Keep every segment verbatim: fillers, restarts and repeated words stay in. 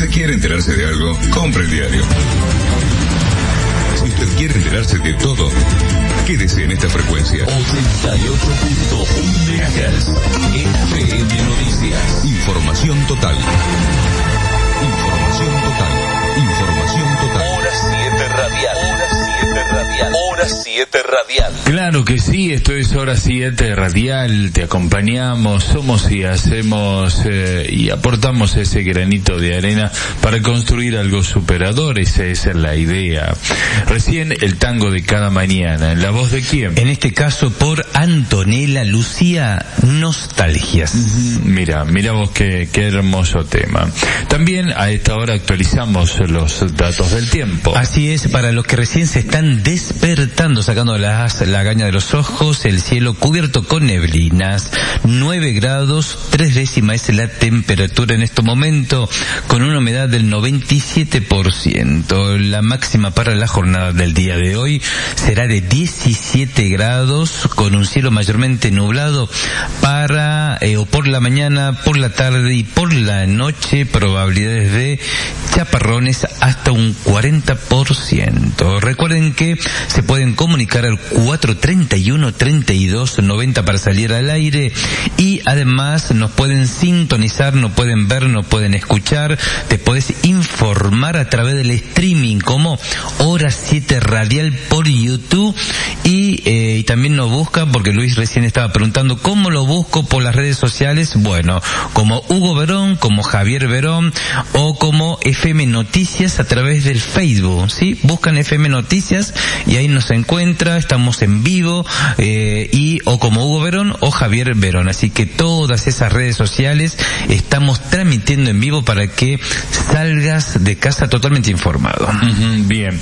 usted quiere enterarse de algo, compre el diario. Si usted quiere enterarse de todo, quédese en esta frecuencia. ochenta y ocho punto uno megahertz. F M Noticias. Información total. Información total. Información total. Hora siete radial. Hora siete radial. Hora siete radial. Claro que sí, esto es Hora siete radial, te acompañamos, somos y hacemos eh, y aportamos ese granito de arena para construir algo superador, esa, esa es la idea. Recién el tango de cada mañana, ¿en la voz de quién? En este caso por Antonella Lucía, Nostalgias. Uh-huh. Mira, mira vos qué, qué hermoso tema. También a esta hora actualizamos los datos del tiempo. Así es, para los que recién se están despertando, sacando las, la gaña de los ojos, el cielo cubierto con neblinas, nueve grados, tres décimas es la temperatura en este momento, con una humedad del noventa y siete por ciento. La máxima para la jornada del día de hoy será de diecisiete grados, con un cielo mayormente nublado para, eh, o por la mañana, por la tarde y por la noche, probabilidades de chaparrones hasta un cuarenta por ciento. Recuerden que se pueden comunicar al cuatro treinta y uno, treinta y dos, noventa para salir al aire, y además nos pueden sintonizar, nos pueden ver, nos pueden escuchar, te puedes informar a través del streaming como Hora siete Radial por YouTube, y, eh, y también nos buscan, porque Luis recién estaba preguntando cómo lo busco por las redes sociales. Bueno, como Hugo Verón, como Javier Verón o como F M Noticias a través del Facebook, ¿sí? Buscan F M Noticias y ahí nos encuentra, estamos en vivo, eh, y o como Hugo Verón o Javier Verón, así que todas esas redes sociales estamos transmitiendo en vivo para que salgas de casa totalmente informado. Uh-huh, bien,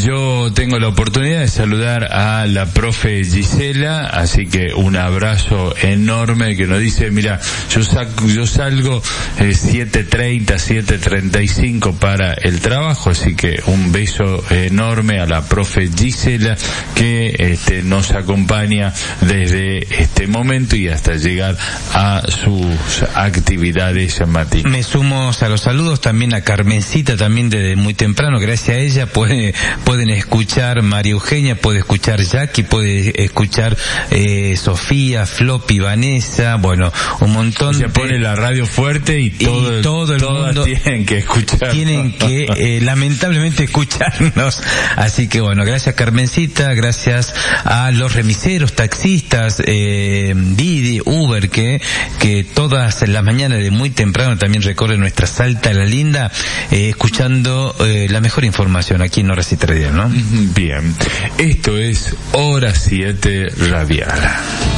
yo tengo la oportunidad de saludar a la profe Gisela, así que un abrazo enorme, que nos dice, mira, yo saco, yo salgo eh, siete treinta, siete treinta y cinco para el trabajo, así que un beso enorme a la profe Gisela, que este, nos acompaña desde este momento y hasta llegar a sus actividades matutinas. Me sumo a los saludos también a Carmencita, también desde muy temprano, gracias a ella puede, pueden escuchar María Eugenia, puede escuchar Jackie, puede escuchar eh, Sofía, Floppy, Vanessa, bueno, un montón. Se de... pone la radio fuerte y todo, y todo el todas mundo tienen que escuchar. Tienen que eh, lamentablemente escucharnos, así que bueno, gracias Carmencita, gracias a los remiseros, taxistas, eh, Didi, Uber, que que todas las mañanas de muy temprano también recorren nuestra Salta la Linda, eh, escuchando eh, la mejor información aquí en Hora siete Radial, ¿no? Bien, esto es Hora siete Radial.